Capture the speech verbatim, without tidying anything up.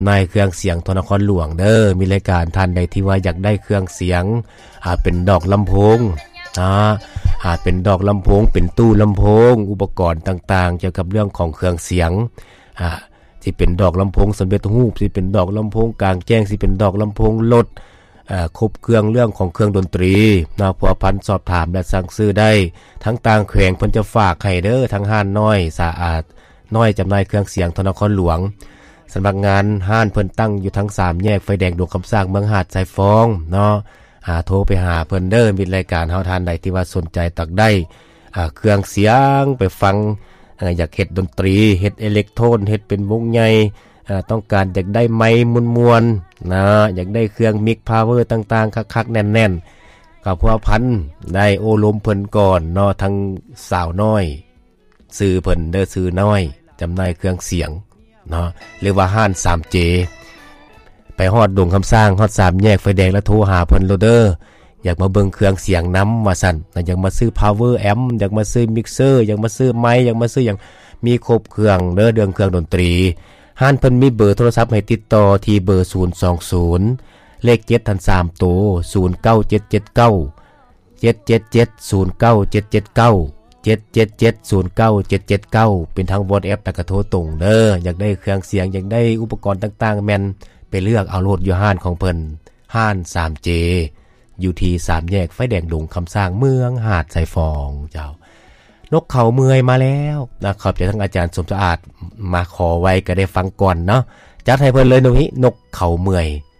นายเครื่องเสียงธนครหลวงเด้อมีรายการท่านใดที่ว่าอยากได้เครื่องเสียงอาจเป็นดอกลำโพงนะอาจเป็นดอกลำโพงเป็นตู้ลำโพงอุปกรณ์ต่างๆเกี่ยวกับเรื่องของเครื่องเสียงอ่าที่เป็นดอกลำโพงสำเร็จรูปที่เป็นดอกลำโพงกลางแจ้งที่เป็นดอกลำโพงลดอ่าครบเครื่องเรื่องของเครื่องดนตรีนะผัวพันสอบถามและสั่งซื้อได้ทั้งต่างแขวงเพิ่นจะฝากให้เด้อทั้งห้านน้อยสะอาดน้อยจำหน่ายเครื่องเสียงธนครหลวงสำนักงานห้านเพิ่นตั้งอยู่ทั้งสามแยกไฟแดงดงคำสร้างเมืองหาดสายฟองเนาะหาโทรไปหาเพิ่นเด้อมีรายการเฮาทานใดที่ว่าสนใจตักได้อ่าเครื่องเสียงไปฟังอ่าอยากเฮ็ดดนตรีเฮ็ดอิเล็กโทรนเฮ็ดเป็นวงใหญ่อ่าต้องการอยากได้ไมค์มวลๆนะอยากได้เครื่องมิกพาวเวอร์ต่างๆคักๆแน่นๆกับพัวพันได้โอลมเพิ่นก่อนเนาะทั้งสาวน้อยซื้อเพิ่นเด้อซื้อน้อยจำหน่ายเครื่องเสียงเนาะเรียกว่าห้าน ทรี เจ ไปฮอดดงคำสร้างฮอดสามแยกไฟแดงแล้วโทรหาเพิ่นโลเดอร์อยากมาเบิ่งเครื่องเสียงนำว่าซั่นอยากมาซื้อ power amp อยากมาซื้อ mixer อยากมาซื้อไมค์อยากมาซื้อหยังมีครบเครื่องเด้อเรื่องเครื่องดนตรีห้านเพิ่นมีเบอร์โทรศัพท์ให้ติดต่อที่เบอร์ศูนย์ สอง ศูนย์เลขเจ็ดทั้งสามตัวศูนย์ เก้า เจ็ด เจ็ด เก้า เจ็ด เจ็ด เจ็ด ศูนย์ เก้า เจ็ด เจ็ด เก้า เจ็ด เจ็ด เจ็ด ศูนย์ เก้า เจ็ด เจ็ด เก้าเป็นทาง WhatsApp แล้วก็โทรตรงเด้ออยากได้เครื่องเสียงอยากได้อุปกรณ์ต่างๆแม่นไปเลือกเอาโลดอยู่ห้านของเพิ่นห้าน ทรี เจ อยู่ที่สามแยกไฟแดงดงคำสร้างเมืองหาดสายฟองเจ้านกเขาเมื่อยมาแล้วนะขอบใจทั้งอาจารย์สมสะอาดมาขอไว้ก็ได้ฟังก่อนเนาะจัดให้เพิ่นเลยตรงนี้นกเขาเมื่อย